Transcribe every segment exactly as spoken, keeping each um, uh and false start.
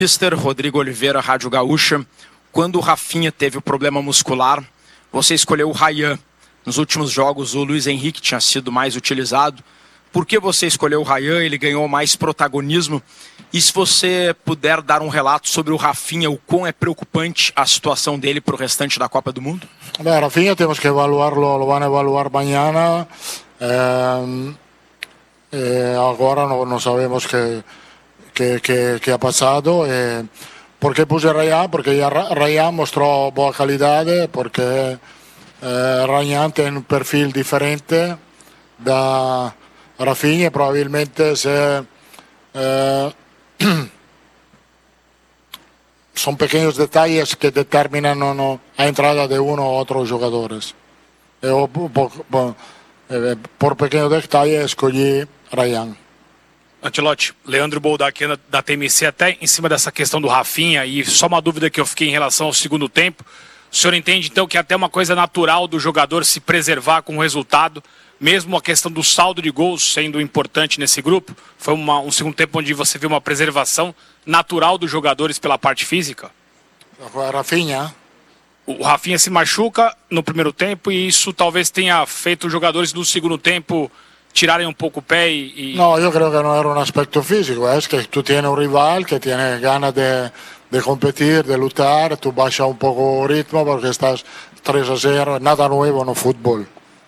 mister Rodrigo Oliveira, Rádio Gaúcha. Quando o Rafinha teve o problema muscular, você escolheu o Ryan. Nos últimos jogos, o Luiz Henrique tinha sido mais utilizado. Por que você escolheu o Ryan? Ele ganhou mais protagonismo. E se você puder dar um relato sobre o Rafinha, o quão é preocupante a situação dele para o restante da Copa do Mundo? Beh, Rafinha temos que evaluarlo, lo van a evaluar mañana. Eh, eh, agora não, não sabemos que que, que, que ha pasado. Eh, ¿Por qué puse Ryan? Porque ya Ryan mostró boa qualidade, porque eh, Ryan tem um perfil diferente da Rafinha, provavelmente se, eh, son pequeños detalles que determinan no, no, a entrada de uno u otros jugadores. Eu, por, por, por pequeños detalles, escolhi Ryan. Ancelotti, Leandro Boldá aqui da T M C, até em cima dessa questão do Rafinha, e só uma dúvida que eu fiquei em relação ao segundo tempo. O senhor entende então que é até uma coisa natural do jogador se preservar com o resultado, mesmo a questão do saldo de gols sendo importante nesse grupo? Foi uma, um segundo tempo onde você viu uma preservação natural dos jogadores pela parte física? Rafinha. O Rafinha se machuca no primeiro tempo e isso talvez tenha feito os jogadores no segundo tempo tirarem um pouco o pé e... No, yo creo que no era un aspecto físico, es que tú tienes un rival que tiene ganas de, de competir, de lutar, tú bajas un poco el ritmo porque estás tres a cero, nada nuevo no fútbol.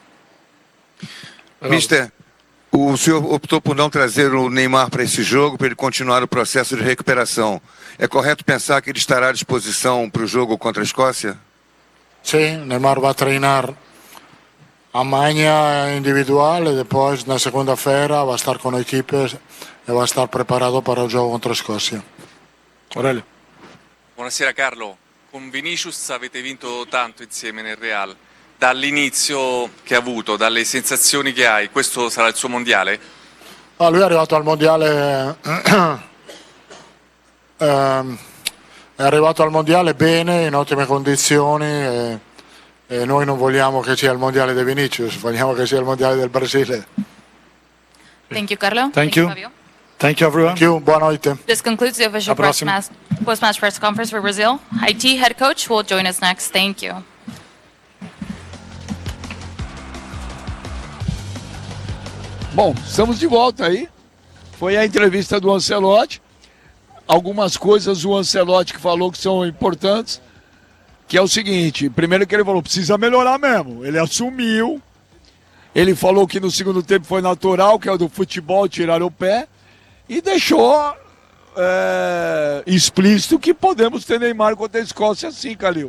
Mister, o senhor optou por não trazer o Neymar para esse jogo, para ele continuar o processo de recuperação. É correto pensar que ele estará à disposição para o jogo contra a Escócia? Sim, Neymar vai treinar amanhã individual e depois na segunda-feira vai estar com a equipe e vai estar preparado para o jogo contra a Escócia. Aurelio. Buonasera Carlo, con Vinicius avete vinto tanto insieme nel Real. Dall'inizio che ha avuto, dalle sensazioni che hai, questo sarà il suo mondiale? Ah, lui è arrivato al mondiale eh, è arrivato al mondiale bene, in ottime condizioni e, e noi non vogliamo che sia il mondiale di Vinicius, vogliamo che sia il mondiale del Brasile. Thank you, Carlo. Thank, Thank you. Fabio. Thank you, everyone. Thank you. Boa noite. This concludes the official press mas- post-match press conference for Brazil. Haiti head coach will join us next. Thank you. Bom, estamos de volta aí. Foi a entrevista do Ancelotti. Algumas coisas o Ancelotti que falou que são importantes, que é o seguinte, primeiro que ele falou, precisa melhorar mesmo. Ele assumiu, ele falou que no segundo tempo foi natural, que é o do futebol, tirar o pé, e deixou é, explícito que podemos ter Neymar contra a Escócia sim, Calil.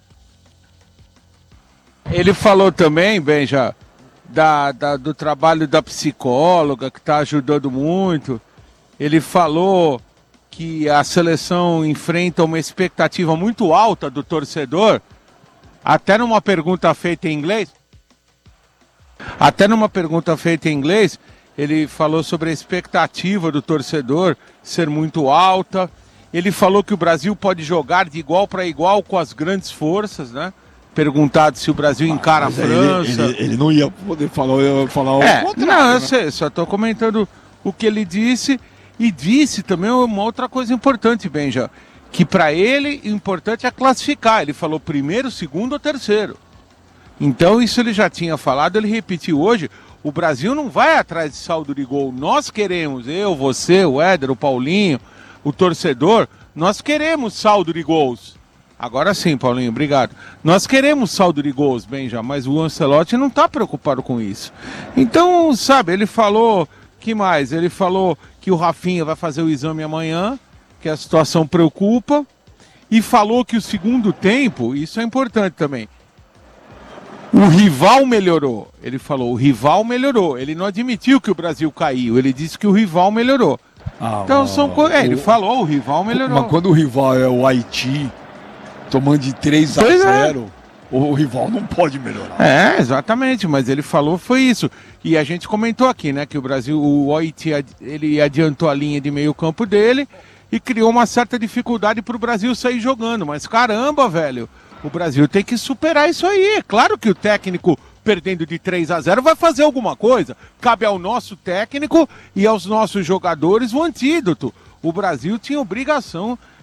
Ele falou também, Benja, Da, da, do trabalho da psicóloga, que está ajudando muito. Ele falou que a seleção enfrenta uma expectativa muito alta do torcedor, até numa pergunta feita em inglês, até numa pergunta feita em inglês, ele falou sobre a expectativa do torcedor ser muito alta. Ele falou que o Brasil pode jogar de igual para igual com as grandes forças, né? Perguntado se o Brasil encara Mas a França. Ele, ele, ele não ia poder falar, ia falar o é, contrário. Não, eu né? sei, só estou comentando o que ele disse. E disse também uma outra coisa importante, Benja, que para ele o importante é classificar. Ele falou primeiro, segundo ou terceiro. Então isso ele já tinha falado, ele repetiu hoje. O Brasil não vai atrás de saldo de gol. Nós queremos, eu, você, o Éder, o Paulinho, o torcedor, nós queremos saldo de gols. Agora sim, Paulinho, obrigado. Nós queremos saldo de gols, Benja, mas o Ancelotti não está preocupado com isso. Então, sabe, ele falou, que mais? Ele falou que o Rafinha vai fazer o exame amanhã, que a situação preocupa, e falou que o segundo tempo, isso é importante também, o rival melhorou. Ele falou, o rival melhorou. Ele não admitiu que o Brasil caiu, ele disse que o rival melhorou. Ah, então, são coisas... É, ele falou, o rival melhorou. Mas quando o rival é o Haiti... tomando de três a zero, é. O rival não pode melhorar. É, exatamente, mas ele falou foi isso. E a gente comentou aqui, né, que o Brasil, o Haiti, ele adiantou a linha de meio campo dele e criou uma certa dificuldade para o Brasil sair jogando. Mas caramba, velho, o Brasil tem que superar isso aí. É claro que o técnico, perdendo de três a zero, vai fazer alguma coisa. Cabe ao nosso técnico e aos nossos jogadores o antídoto. o Brasil tinha obrigação